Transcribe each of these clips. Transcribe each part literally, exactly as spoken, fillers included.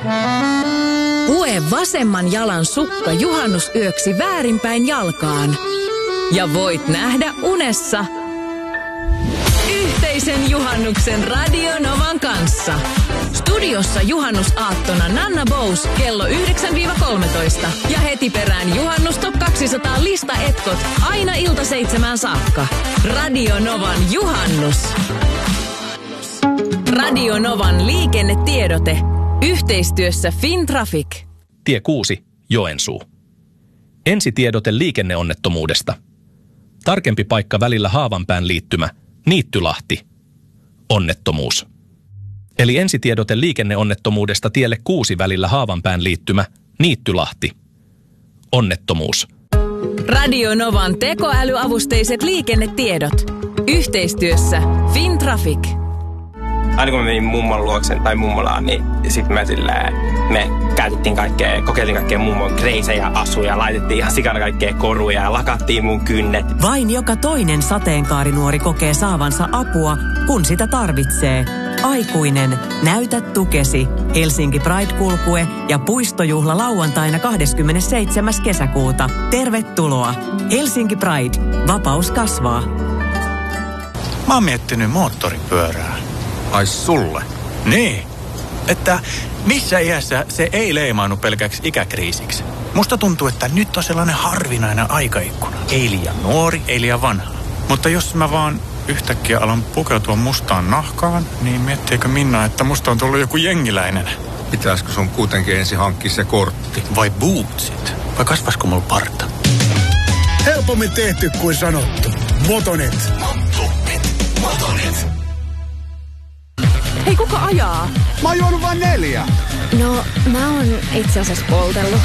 Pue vasemman jalan sukka juhannusyöksi väärinpäin jalkaan. Ja voit nähdä unessa yhteisen juhannuksen Radio Novan kanssa. Studiossa juhannusaattona Nanna Bous kello yhdeksän kolmetoista. Ja heti perään Juhannustop kaksisataa listaetkot aina ilta seitsemään saakka. Radio Novan juhannus. Radio Novan liikennetiedote. Yhteistyössä Fintraffic. Tie kuusi, Joensuu. Ensitiedote liikenneonnettomuudesta. Tarkempi paikka välillä Haavanpään liittymä, Niittylahti. Onnettomuus. Eli ensitiedote liikenneonnettomuudesta tielle kuusi välillä Haavanpään liittymä, Niittylahti. Onnettomuus. Radio Novan tekoälyavusteiset liikennetiedot. Yhteistyössä Fintraffic. Aina kun mä menin mummon luoksen tai mummolaan, niin sit mä silleen, me käytettiin kaikkea, kokeiltiin kaikkea mummon kreisejä asuja, laitettiin ihan sikana kaikkea koruja ja lakattiin mun kynnet. Vain joka toinen sateenkaarinuori kokee saavansa apua, kun sitä tarvitsee. Aikuinen, näytä tukesi. Helsinki Pride-kulkue ja puistojuhla lauantaina kahdeskymmenesseitsemäs kesäkuuta. Tervetuloa. Helsinki Pride. Vapaus kasvaa. Mä oon miettinyt moottoripyörää. Ai sulle? Niin. Että missä iässä se ei leimaannu pelkäksi ikäkriisiksi. Musta tuntuu, että nyt on sellainen harvinainen aikaikkuna. Ei liian nuori, ei liian vanha. Mutta jos mä vaan yhtäkkiä alan pukeutua mustaan nahkaan, niin miettiikö Minna, että musta on tullut joku jengiläinen? Pitäisikö sun kuitenkin ensin hankkia se kortti? Vai bootsit? Vai kasvaisiko mulla parta? Helpommin tehty kuin sanottu. Motonet. Motonet. Motonet. Hei, kuka ajaa? Mä oon juonut vain neljä. No, mä oon itse asiassa poltellut.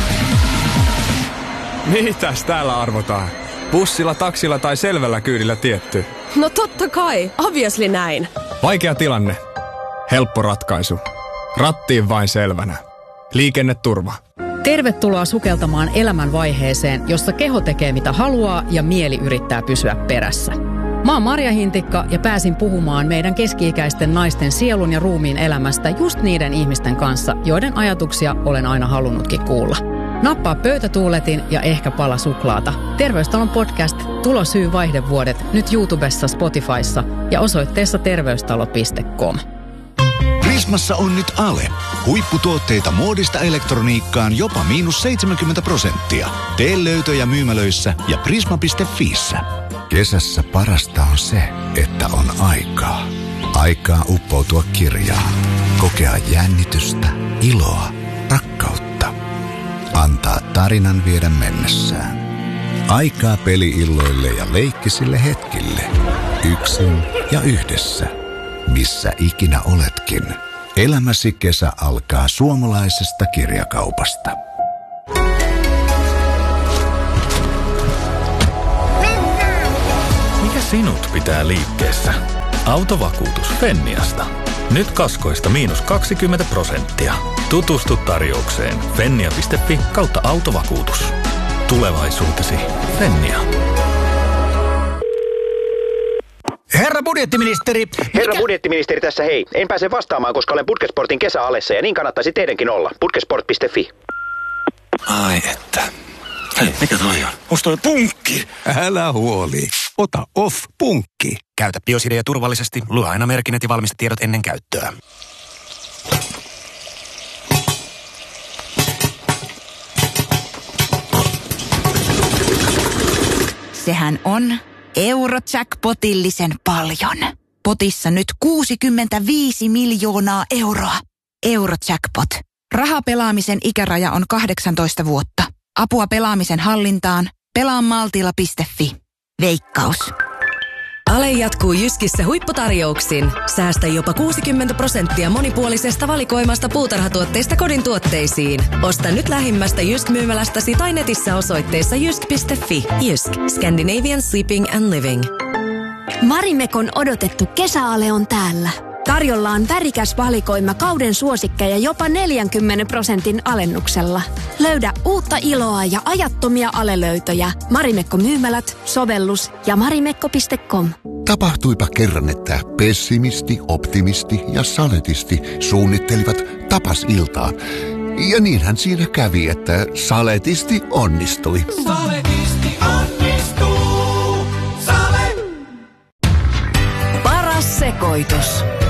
Mitäs täällä arvotaan? Bussilla, taksilla tai selvällä kyydillä tietty? No totta kai, obviously näin. Vaikea tilanne. Helppo ratkaisu. Rattiin vain selvänä. Liikenneturva. Tervetuloa sukeltamaan elämänvaiheeseen, jossa keho tekee mitä haluaa ja mieli yrittää pysyä perässä. Mä oon Marja Hintikka ja pääsin puhumaan meidän keski-ikäisten naisten sielun ja ruumiin elämästä just niiden ihmisten kanssa, joiden ajatuksia olen aina halunnutkin kuulla. Nappaa pöytätuuletin ja ehkä pala suklaata. Terveystalon podcast Tulosyy vaihdevuodet nyt YouTubessa, Spotifyssa ja osoitteessa terveystalo piste com. Prismassa on nyt Ale. Huipputuotteita muodista elektroniikkaan jopa miinus seitsemänkymmentä prosenttia. Tee löytöjä myymälöissä ja prisma piste fiissä. Kesässä parasta on se, että on aikaa. Aikaa uppoutua kirjaan. Kokea jännitystä, iloa, rakkautta. Antaa tarinan viedä mennessään. Aikaa peli-illoille ja leikkisille hetkille. Yksin ja yhdessä. Missä ikinä oletkin. Elämäsi kesä alkaa suomalaisesta kirjakaupasta. Mikä sinut pitää liikkeessä? Autovakuutus Fenniasta. Nyt kaskoista miinus kaksikymmentä prosenttia. Tutustu tarjoukseen fennia piste fi kautta autovakuutus. Tulevaisuutesi Fennia. Herra budjettiministeri! Herra Mikä? budjettiministeri tässä hei. En pääse vastaamaan, koska olen Putkesportin kesäalessa ja niin kannattaisi teidänkin olla. Putkesport piste fi. Ai että. Hei, mikä toi on? Onks toi punkki? Älä huoli. Ota off punkki. Käytä Biosidea turvallisesti. Lue aina merkinnät ja valmistetiedot ennen käyttöä. Sehän on Eurojackpotillisen paljon. Potissa nyt kuusikymmentäviisi miljoonaa euroa. Eurojackpot. Rahapelaamisen ikäraja on kahdeksantoista vuotta. Apua pelaamisen hallintaan. pelaa maltilla piste fi. Veikkaus. Ale jatkuu Jyskissä huipputarjouksin. Säästä jopa kuusikymmentä prosenttia monipuolisesta valikoimasta puutarhatuotteista kodin tuotteisiin. Osta nyt lähimmästä Jysk-myymälästäsi tai netissä osoitteessa jysk piste fi. Jysk. Scandinavian Sleeping and Living. Marimekon odotettu kesäale on täällä. Tarjolla on värikäs valikoima kauden suosikkeja jopa neljänkymmenen prosentin alennuksella. Löydä uutta iloa ja ajattomia alelöytöjä. Marimekko-myymälät, sovellus ja marimekko piste com. Tapahtuipa kerran, että pessimisti, optimisti ja saletisti suunnittelivat tapasiltaa Ja niinhän siinä kävi, että saletisti onnistui. Saletisti onnistuu. Sale. Paras sekoitus.